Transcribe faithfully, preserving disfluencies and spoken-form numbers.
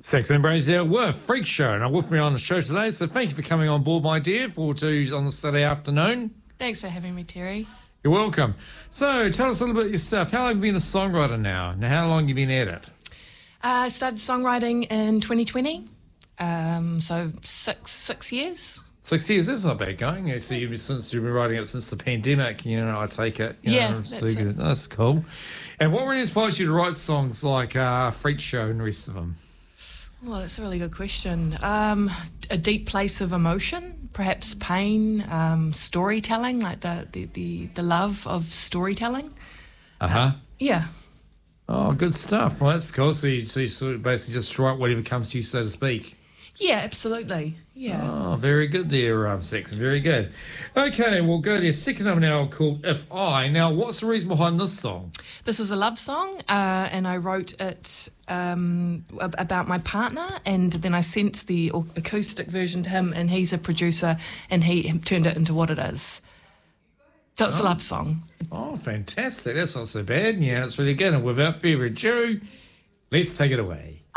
Sex and Brains there with Freak Show. Now, with me on the show today, so thank you for coming on board, my dear, for two on the Saturday afternoon. Thanks for having me, Terry. You're welcome. So, tell us a little bit yourself. How long have you been a songwriter now? Now, how long have you been at it? Uh, I started songwriting in twenty twenty, um, so six six years. Six years, that's not bad going. You see, you've, since you've been writing it since the pandemic, you know, I take it. You Yeah, know, that's so it. good. That's cool. And what really inspires you to write songs like uh, Freak Show and the rest of them? Well, that's a really good question. Um, a deep place of emotion, perhaps pain, um, storytelling, like the, the, the, the love of storytelling. Uh-huh. Yeah. Oh, good stuff. Well, that's cool. So you, so you sort of basically just write whatever comes to you, so to speak. Yeah, absolutely. Yeah. Oh, very good there, um, Saxon. Very good. Okay, we'll go to your second number now called If I. Now, what's the reason behind this song? This is a love song, uh, and I wrote it um, ab- about my partner, and then I sent the au- acoustic version to him, and he's a producer, and he turned it into what it is. So it's Oh. a love song. Oh, fantastic. That's not so bad. Yeah, that's really good. And without further ado, let's take it away.